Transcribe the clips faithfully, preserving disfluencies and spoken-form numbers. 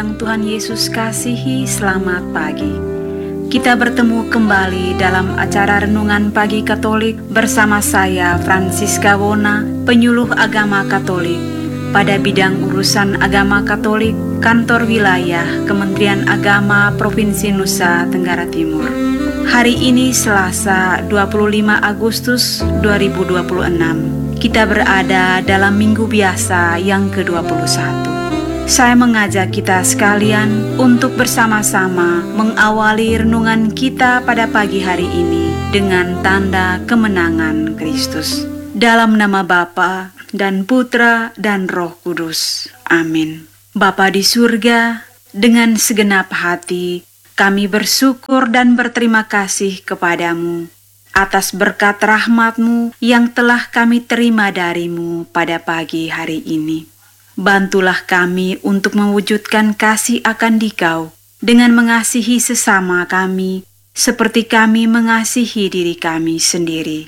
Yang Tuhan Yesus kasihi, selamat pagi. Kita bertemu kembali dalam acara Renungan Pagi Katolik bersama saya, Francisca Wona, penyuluh agama Katolik pada bidang urusan agama Katolik, Kantor Wilayah Kementerian Agama Provinsi Nusa Tenggara Timur. Hari ini Selasa dua puluh lima Agustus dua ribu dua puluh enam. Kita berada dalam minggu biasa yang ke dua puluh satu. Saya mengajak kita sekalian untuk bersama-sama mengawali renungan kita pada pagi hari ini dengan tanda kemenangan Kristus. Dalam nama Bapa dan Putra dan Roh Kudus. Amin. Bapa di surga, dengan segenap hati kami bersyukur dan berterima kasih kepadamu atas berkat rahmat-Mu yang telah kami terima dari-Mu pada pagi hari ini. Bantulah kami untuk mewujudkan kasih akan Dikau dengan mengasihi sesama kami seperti kami mengasihi diri kami sendiri.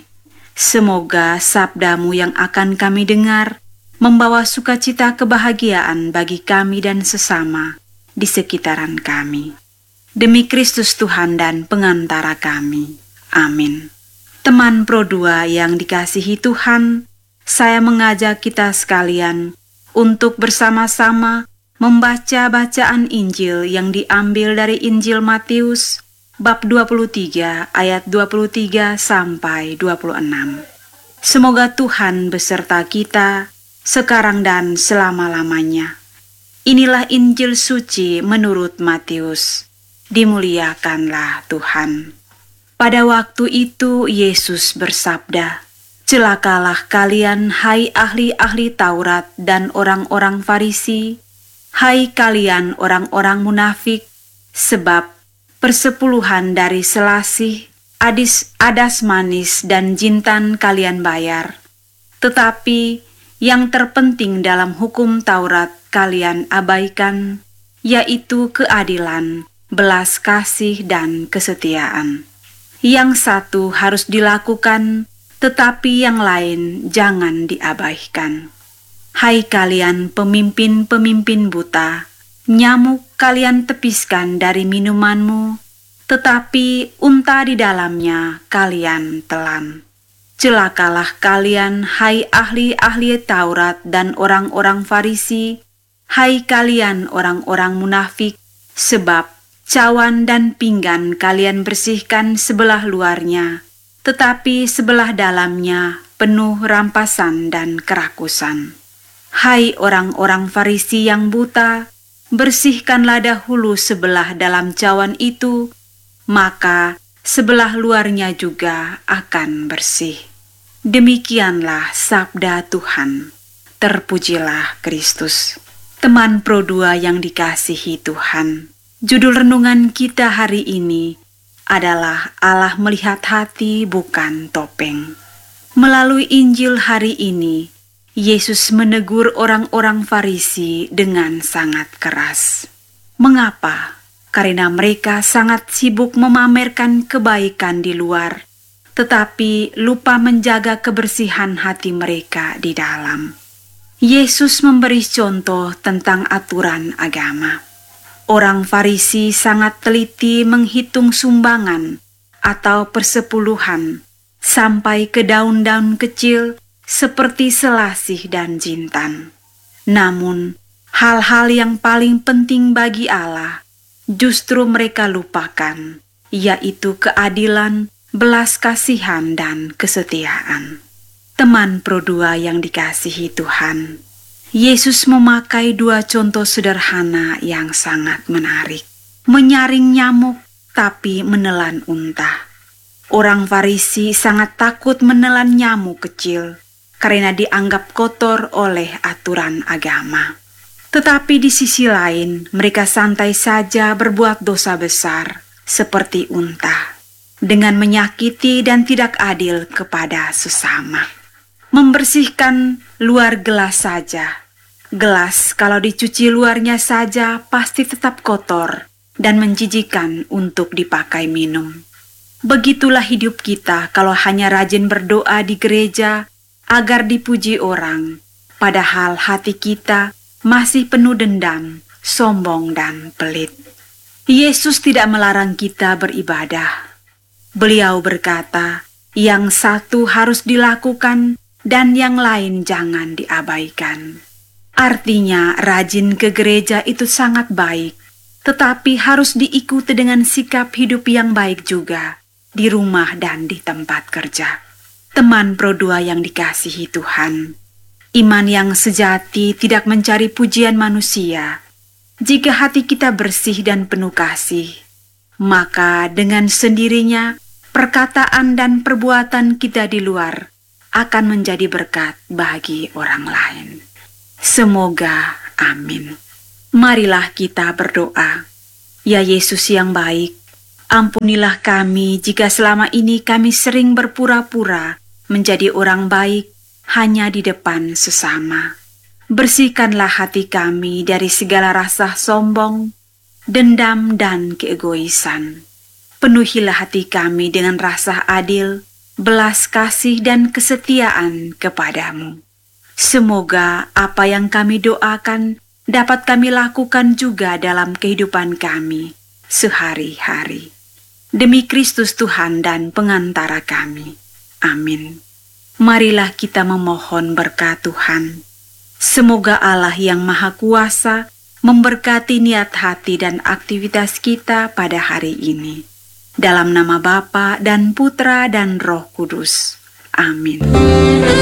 Semoga sabda-Mu yang akan kami dengar membawa sukacita kebahagiaan bagi kami dan sesama di sekitaran kami. Demi Kristus Tuhan dan pengantara kami. Amin. Teman Pro dua yang dikasihi Tuhan, saya mengajak kita sekalian untuk bersama-sama membaca bacaan Injil yang diambil dari Injil Matius bab dua puluh tiga ayat dua puluh tiga sampai dua puluh enam. Semoga Tuhan beserta kita sekarang dan selama-lamanya. Inilah Injil suci menurut Matius. Dimuliakanlah Tuhan. Pada waktu itu Yesus bersabda, "Celakalah kalian, hai ahli-ahli Taurat dan orang-orang Farisi, hai kalian orang-orang munafik, sebab persepuluhan dari selasih, adis, adas manis dan jintan kalian bayar. Tetapi yang terpenting dalam hukum Taurat kalian abaikan, yaitu keadilan, belas kasih dan kesetiaan. Yang satu harus dilakukan, tetapi yang lain jangan diabaikan. Hai kalian pemimpin-pemimpin buta, nyamuk kalian tepiskan dari minumanmu, tetapi unta di dalamnya kalian telan. Celakalah kalian, hai ahli-ahli Taurat dan orang-orang Farisi, hai kalian orang-orang munafik, sebab cawan dan pinggan kalian bersihkan sebelah luarnya, tetapi sebelah dalamnya penuh rampasan dan kerakusan. Hai orang-orang Farisi yang buta, bersihkanlah dahulu sebelah dalam cawan itu, maka sebelah luarnya juga akan bersih." Demikianlah sabda Tuhan. Terpujilah Kristus. Teman Pro dua yang dikasihi Tuhan, judul renungan kita hari ini adalah Allah melihat hati bukan topeng. Melalui Injil hari ini, Yesus menegur orang-orang Farisi dengan sangat keras. Mengapa? Karena mereka sangat sibuk memamerkan kebaikan di luar, tetapi lupa menjaga kebersihan hati mereka di dalam. Yesus memberi contoh tentang aturan agama. Orang Farisi sangat teliti menghitung sumbangan atau persepuluhan sampai ke daun-daun kecil seperti selasih dan jintan. Namun, hal-hal yang paling penting bagi Allah justru mereka lupakan, yaitu keadilan, belas kasihan, dan kesetiaan. Teman Pro dua yang dikasihi Tuhan, Yesus memakai dua contoh sederhana yang sangat menarik. Menyaring nyamuk, tapi menelan unta. Orang Farisi sangat takut menelan nyamuk kecil, karena dianggap kotor oleh aturan agama. Tetapi di sisi lain, mereka santai saja berbuat dosa besar, seperti unta, dengan menyakiti dan tidak adil kepada sesama. Membersihkan luar gelas saja. Gelas kalau dicuci luarnya saja pasti tetap kotor dan menjijikan untuk dipakai minum. Begitulah hidup kita kalau hanya rajin berdoa di gereja agar dipuji orang, padahal hati kita masih penuh dendam, sombong dan pelit. Yesus tidak melarang kita beribadah. Beliau berkata, yang satu harus dilakukan dan yang lain jangan diabaikan. Artinya, rajin ke gereja itu sangat baik, tetapi harus diikuti dengan sikap hidup yang baik juga di rumah dan di tempat kerja. Teman Pro dua yang dikasihi Tuhan, iman yang sejati tidak mencari pujian manusia. Jika hati kita bersih dan penuh kasih, maka dengan sendirinya perkataan dan perbuatan kita di luar akan menjadi berkat bagi orang lain. Semoga amin. Marilah kita berdoa. Ya Yesus yang baik, ampunilah kami jika selama ini kami sering berpura-pura menjadi orang baik hanya di depan sesama. Bersihkanlah hati kami dari segala rasa sombong, dendam, dan keegoisan. Penuhilah hati kami dengan rasa adil, belas kasih, dan kesetiaan kepadamu. Semoga apa yang kami doakan dapat kami lakukan juga dalam kehidupan kami sehari-hari. Demi Kristus Tuhan dan pengantara kami. Amin. Marilah kita memohon berkat Tuhan. Semoga Allah yang Maha Kuasa memberkati niat hati dan aktivitas kita pada hari ini. Dalam nama Bapa dan Putra dan Roh Kudus. Amin.